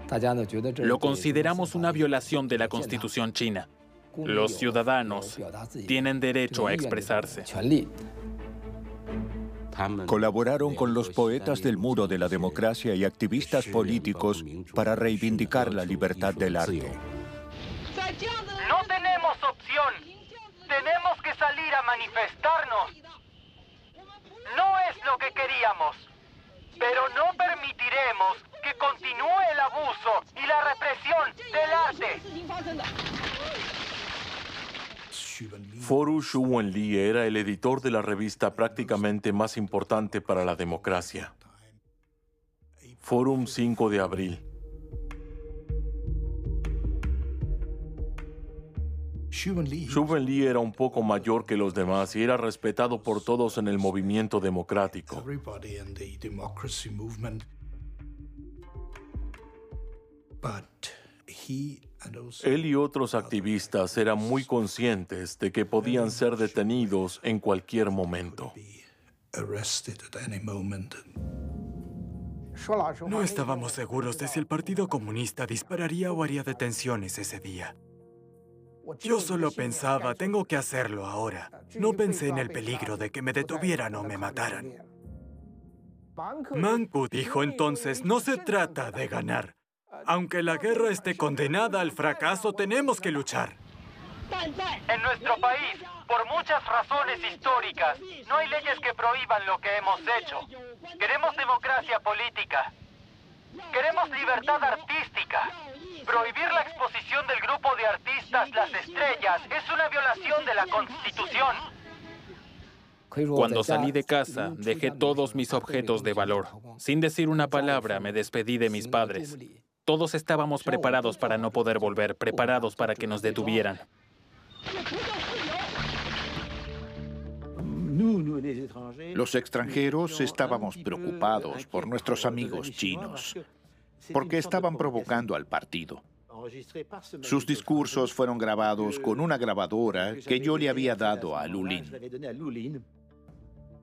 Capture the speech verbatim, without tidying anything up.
Lo consideramos una violación de la Constitución china. Los ciudadanos tienen derecho a expresarse. Colaboraron con los poetas del Muro de la Democracia y activistas políticos para reivindicar la libertad del arte. No tenemos opción. Tenemos que salir a manifestarnos. No es lo que queríamos, pero no permitiremos que continúe el abuso y la represión del arte. Foru Xu Wenli era el editor de la revista prácticamente más importante para la democracia, Forum cinco de abril. Xu Wenli era un poco mayor que los demás y era respetado por todos en el movimiento democrático. Él y otros activistas eran muy conscientes de que podían ser detenidos en cualquier momento. No estábamos seguros de si el Partido Comunista dispararía o haría detenciones ese día. Yo solo pensaba, tengo que hacerlo ahora. No pensé en el peligro de que me detuvieran o me mataran. Man Pu dijo entonces, no se trata de ganar. Aunque la guerra esté condenada al fracaso, tenemos que luchar. En nuestro país, por muchas razones históricas, no hay leyes que prohíban lo que hemos hecho. Queremos democracia política. Queremos libertad artística. Prohibir la exposición del grupo de artistas Las Estrellas es una violación de la Constitución. Cuando salí de casa, dejé todos mis objetos de valor. Sin decir una palabra, me despedí de mis padres. Todos estábamos preparados para no poder volver, preparados para que nos detuvieran. Los extranjeros estábamos preocupados por nuestros amigos chinos, porque estaban provocando al partido. Sus discursos fueron grabados con una grabadora que yo le había dado a Lu Lin.